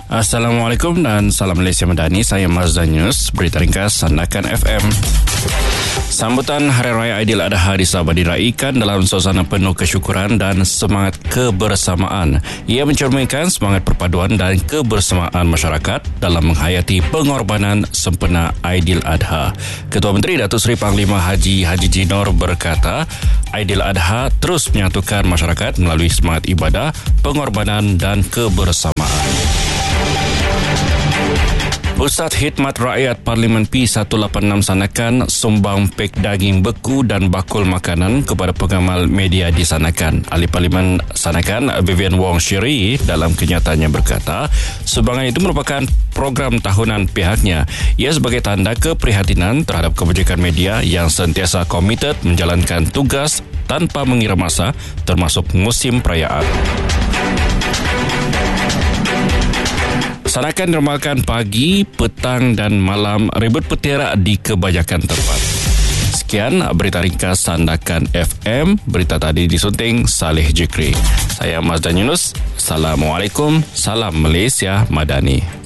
Assalamualaikum dan salam Malaysia Madani. Saya Mazdan Yunus, berita ringkas Sandakan FM. Sambutan Hari Raya Aidiladha di Sabah diraikan dalam suasana penuh kesyukuran dan semangat kebersamaan. Ia mencerminkan semangat perpaduan dan kebersamaan masyarakat dalam menghayati pengorbanan sempena Aidiladha. Ketua Menteri Datuk Seri Panglima Haji Jinor berkata, Aidiladha terus menyatukan masyarakat melalui semangat ibadah, pengorbanan dan kebersamaan. Pusat Khidmat Rakyat Parlimen P186 Sandakan sumbang pek daging beku dan bakul makanan kepada pengamal media di Sandakan. Ahli Parlimen Sandakan Vivian Wong Shiri dalam kenyataannya berkata, sumbangan itu merupakan program tahunan pihaknya. Ia sebagai tanda keprihatinan terhadap kebajikan media yang sentiasa komited menjalankan tugas tanpa mengira masa termasuk musim perayaan. Sandakan diramalkan pagi, petang dan malam ribut peterak di kebanyakan tempat. Sekian berita ringkas Sandakan FM. Berita tadi disunting Saleh Jikri. Saya Mazdan Yunus. Assalamualaikum. Salam Malaysia Madani.